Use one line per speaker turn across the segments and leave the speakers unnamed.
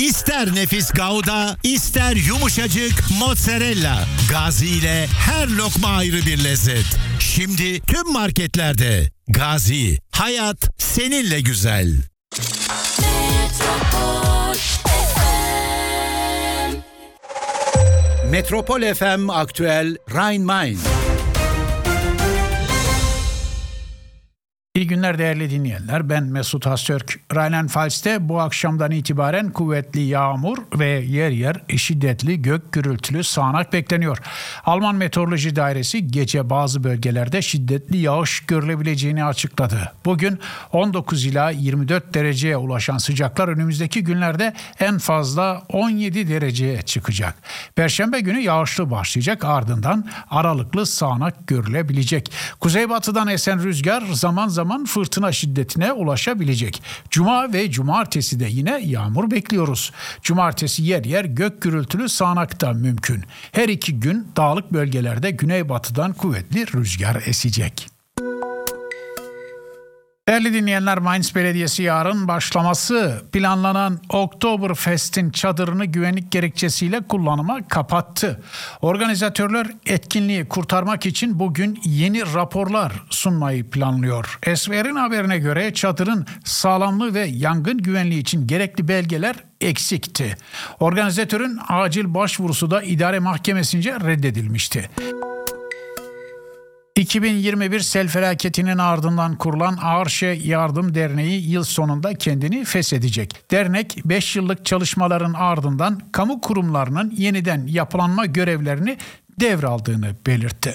İster nefis Gouda, ister yumuşacık mozzarella. Gazi ile her lokma ayrı bir lezzet. Şimdi tüm marketlerde. Gazi, hayat seninle güzel. Metropol FM Aktüel Rhein-Main.
İyi günler değerli dinleyenler. Ben Mesut Haztürk. Rheinland-Pfalz'te bu akşamdan itibaren kuvvetli yağmur ve yer yer şiddetli gök gürültülü sağanak bekleniyor. Alman Meteoroloji Dairesi gece bazı bölgelerde şiddetli yağış görülebileceğini açıkladı. Bugün 19 ila 24 dereceye ulaşan sıcaklar önümüzdeki günlerde en fazla 17 dereceye çıkacak. Perşembe günü yağışlı başlayacak, ardından aralıklı sağanak görülebilecek. Kuzeybatıdan esen rüzgar zaman zaman fırtına şiddetine ulaşabilecek. Cuma ve cumartesi de yine yağmur bekliyoruz. Cumartesi yer yer gök gürültülü sağanak da mümkün. Her iki gün dağlık bölgelerde güneybatıdan kuvvetli rüzgar esecek. Değerli dinleyenler, Mainz Belediyesi yarın başlaması planlanan Oktoberfest'in çadırını güvenlik gerekçesiyle kullanıma kapattı. Organizatörler etkinliği kurtarmak için bugün yeni raporlar sunmayı planlıyor. SVR'in haberine göre çadırın sağlamlığı ve yangın güvenliği için gerekli belgeler eksikti. Organizatörün acil başvurusu da idare mahkemesince reddedilmişti. 2021 sel felaketinin ardından kurulan Arşe Yardım Derneği yıl sonunda kendini feshedecek. Dernek 5 yıllık çalışmaların ardından kamu kurumlarının yeniden yapılanma görevlerini devraldığını belirtti.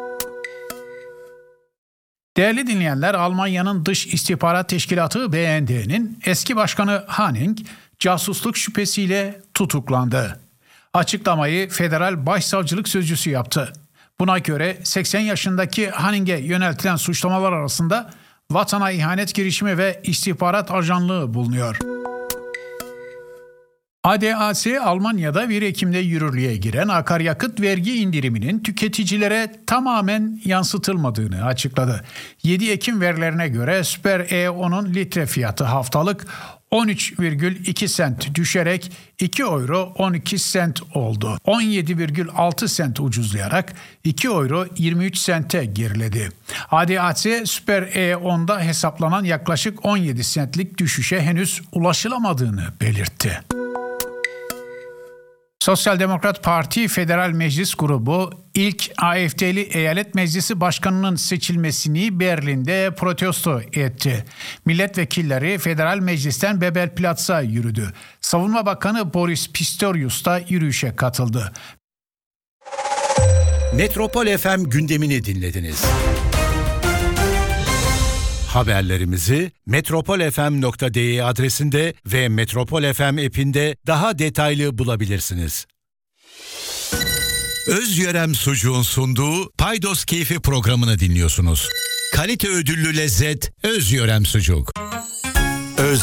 Değerli dinleyenler, Almanya'nın Dış İstihbarat Teşkilatı BND'nin eski başkanı Hanning casusluk şüphesiyle tutuklandı. Açıklamayı Federal Başsavcılık Sözcüsü yaptı. Buna göre 80 yaşındaki Hanning'e yöneltilen suçlamalar arasında vatana ihanet girişimi ve istihbarat ajanlığı bulunuyor. ADAC, Almanya'da 1 Ekim'de yürürlüğe giren akaryakıt vergi indiriminin tüketicilere tamamen yansıtılmadığını açıkladı. 7 Ekim verilerine göre Süper E10'un litre fiyatı haftalık 13,2 sent düşerek 2 euro 12 sent oldu. 17,6 sent ucuzlayarak 2 euro 23 sente geriledi. ADAC Süper E10'da hesaplanan yaklaşık 17 sentlik düşüşe henüz ulaşılamadığını belirtti. Sosyal Demokrat Parti Federal Meclis Grubu ilk AfD'li Eyalet Meclisi Başkanı'nın seçilmesini Berlin'de protesto etti. Milletvekilleri Federal Meclis'ten Bebelplatz'a yürüdü. Savunma Bakanı Boris Pistorius da yürüyüşe katıldı.
Metropol FM gündemini dinlediniz. Haberlerimizi metropolfm.de adresinde ve Metropol FM app'inde daha detaylı bulabilirsiniz. Özyörem Sucuğun sunduğu Paydos Keyfi programını dinliyorsunuz. Kalite ödüllü lezzet Özyörem Sucuk.